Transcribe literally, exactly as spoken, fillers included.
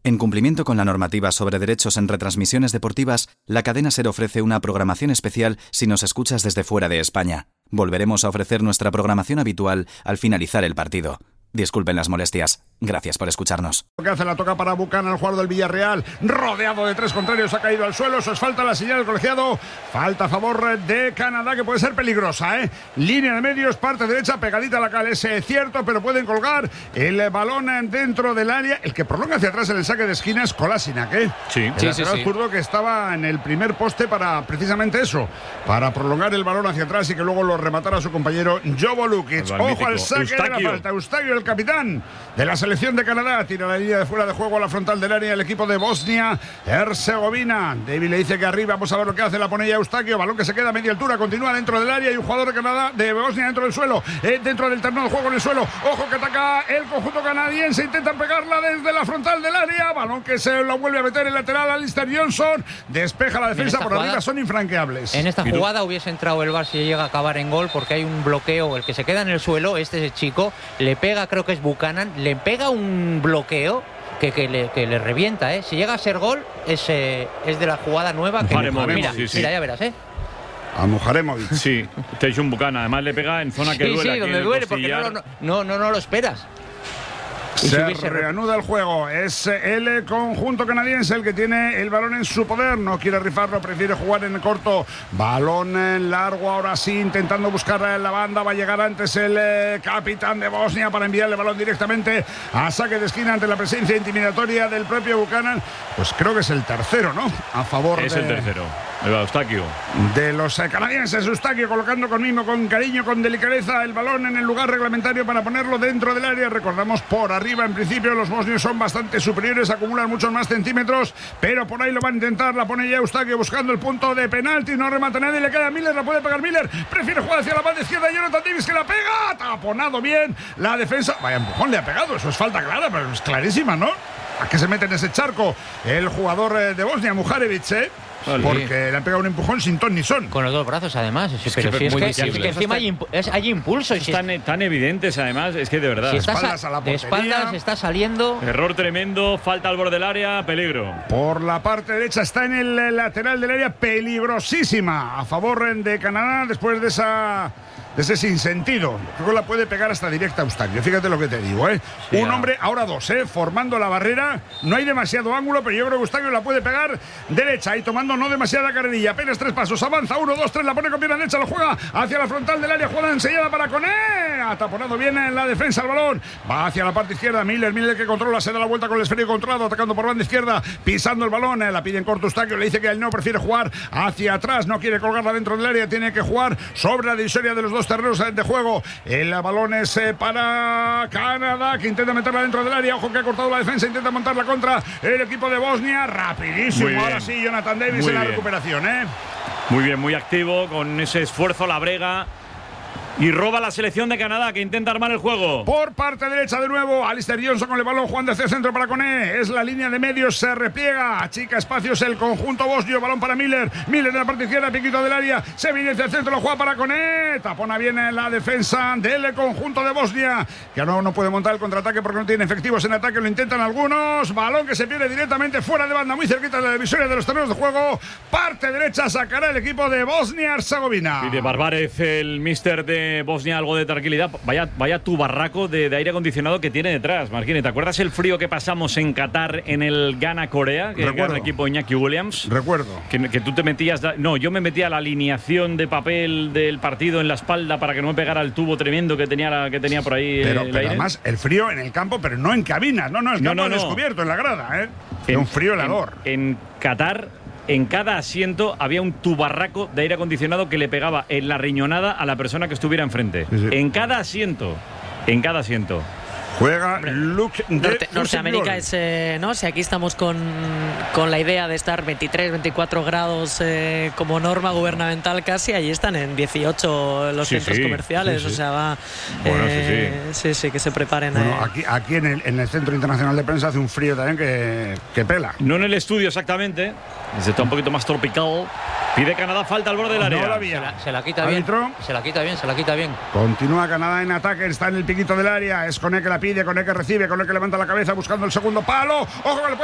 En cumplimiento con la normativa sobre derechos en retransmisiones deportivas, la cadena SER ofrece una programación especial si nos escuchas desde fuera de España. Volveremos a ofrecer nuestra programación habitual al finalizar el partido. Disculpen las molestias. Gracias por escucharnos. Lo que hace la toca para Buchanan, el jugador del Villarreal, rodeado de tres contrarios, ha caído al suelo. Eso es falta, la señal del colegiado. Falta a favor de Canadá, que puede ser peligrosa, ¿eh? Línea de medios, parte derecha, pegadita a la cal, es cierto, pero pueden colgar el balón dentro del área. El que prolonga hacia atrás en el saque de esquina es Kolasinac, ¿eh? Sí, el sí, lateral sí, sí. zurdo que estaba en el primer poste para precisamente eso, para prolongar el balón hacia atrás y que luego lo rematara su compañero Jovo Lukic. Ojo al saque Eustaquio. de la falta. Eustaquio, el capitán de la selección de Canadá, tira la línea de fuera de juego a la frontal del área el equipo de Bosnia-Herzegovina. David le dice que arriba, vamos a ver lo que hace, la pone ya Eustaquio, balón que se queda a media altura, continúa dentro del área y un jugador de Canadá, de Bosnia dentro del suelo, eh, dentro del terreno de juego en el suelo. Ojo que ataca el conjunto canadiense, intentan pegarla desde la frontal del área, balón que se lo vuelve a meter el lateral Alistair Johnson, despeja la defensa por jugada, arriba, son infranqueables. En esta jugada hubiese entrado el Barça si llega a acabar en gol, porque hay un bloqueo, el que se queda en el suelo, este chico, le pega, creo que es Buchanan, le pega un bloqueo que, que, le, que le revienta, ¿eh? Si llega a ser gol, es, eh, es de la jugada nueva que Mujaremovic, mira, sí, sí. mira, ya verás, ¿eh? A Mujaremovic. Sí, Tejun Buchanan, además le pega en zona que Sí, duele. sí, aquí donde en el duele, porque no, costillar. no, no, no, no lo esperas. Y Se si hubiese- reanuda el juego. Es el conjunto canadiense el que tiene el balón en su poder. No quiere rifarlo, prefiere jugar en corto. Balón en largo, ahora sí, intentando buscar la banda. Va a llegar antes el eh, capitán de Bosnia para enviarle el balón directamente a saque de esquina ante la presencia intimidatoria del propio Buchanan. Pues creo que es el tercero, ¿no? A favor Es de, el tercero. El Eustaquio. de los eh, canadienses. Eustaquio colocando con mimo, con cariño, con delicadeza el balón en el lugar reglamentario para ponerlo dentro del área. Recordamos, por arriba en principio los bosnios son bastante superiores, acumulan muchos más centímetros, pero por ahí lo van a intentar. La pone ya Eustaquio buscando el punto de penalti, no remata nadie, le queda a Miller, la puede pegar Miller, prefiere jugar hacia la banda izquierda. Jonathan Davis que la pega, taponado bien la defensa. Vaya empujón le ha pegado, eso es falta clara, pero es clarísima, ¿no? ¿A qué se mete en ese charco el jugador eh, de Bosnia, Mujarevic, eh? Vale. Porque le han pegado un empujón sin ton ni son. Con los dos brazos, además. Sí, pero que si es muy que, visible. es que encima hay, impu- es- hay impulso. Y si, Están tan evidentes, además, es que de verdad. si está espaldas sa- a la de portería. espaldas está saliendo. Error tremendo, falta al borde del área, peligro. Por la parte derecha está en el eh, lateral del área, peligrosísima a favor de Canadá después de esa de ese sinsentido. Creo que la puede pegar hasta directa a Eustaquio. Fíjate lo que te digo, ¿eh? Sí, Un ah. hombre, ahora dos, ¿eh? Formando la barrera. No hay demasiado ángulo, pero yo creo que Eustaquio la puede pegar derecha y tomando no demasiada carrerilla. Apenas tres pasos. Avanza, uno, dos, tres. La pone con pierna derecha, lo juega hacia la frontal del área. Jugada enseñada para Coné. Ha taponado bien en la defensa el balón. Va hacia la parte izquierda. Miller, Miller que controla, se da la vuelta con el esférico controlado, atacando por banda izquierda, pisando el balón. Eh, la pide en corto Eustaquio. Le dice que él no prefiere jugar hacia atrás. No quiere colgarla dentro del área. Tiene que jugar sobre la divisoria de los dos terrenos de juego. El balón es eh, para Canadá, que intenta meterla dentro del área. Ojo que ha cortado la defensa, intenta montarla contra el equipo de Bosnia. Rapidísimo. Muy bien. Ahora sí, Jonathan Davis Muy en la bien. recuperación, ¿eh? Muy bien, muy activo, con ese esfuerzo, la brega. Y roba la selección de Canadá, que intenta armar el juego. Por parte derecha de nuevo, Alistair Johnson con el balón, Juan desde el centro para Coné. Es la línea de medios, se repliega, achica espacios el conjunto bosnio. Balón para Miller, Miller de la parte izquierda, piquito del área, se viene hacia el centro, lo juega para Coné. Tapona bien en la defensa del conjunto de Bosnia, que no, no puede montar el contraataque porque no tiene efectivos en ataque, lo intentan algunos. Balón que se pierde directamente fuera de banda, muy cerquita de la divisoria de los terrenos de juego. Parte derecha sacará el equipo de Bosnia-Herzegovina. Y de Barbarez, el mister de Bosnia, algo de tranquilidad. Vaya, vaya tu barraco de, de aire acondicionado que tiene detrás, Marquini. ¿Te acuerdas el frío que pasamos en Qatar en el Ghana-Corea? Que Recuerdo. era el equipo Iñaki Williams. Recuerdo. Que, que tú te metías. No, yo me metía la alineación de papel del partido en la espalda para que no me pegara el tubo tremendo que tenía, la, que tenía por ahí. Pero, el pero aire. además, el frío en el campo, pero no en cabinas, no, no, el No, campo no, no. descubierto, en la grada, ¿eh? En- un frío helador. En, en Qatar, en cada asiento había un tubarraco de aire acondicionado que le pegaba en la riñonada a la persona que estuviera enfrente. Sí, sí. En cada asiento. En cada asiento. Juega Luke de Norte- Norteamérica Fútbol. es, eh, ¿no? Si aquí estamos con, con la idea de estar veintitrés, veinticuatro grados eh, como norma gubernamental casi, allí están en dieciocho los Sí, centros sí, comerciales, sí, sí. o sea, va... Bueno, eh, sí, sí, que se preparen. Bueno, eh. aquí, aquí en, el, en el Centro Internacional de Prensa hace un frío también que, que pela. No en el estudio exactamente. Está un poquito más tropical. Pide Canadá falta al borde del área. No la Se había. la, se la quita Árbitro. bien. Se la quita bien, se la quita bien. Continúa Canadá en ataque, está en el piquito del área. Es Coné que la pide, Coné que recibe, Coné que levanta la cabeza buscando el segundo palo. Ojo que le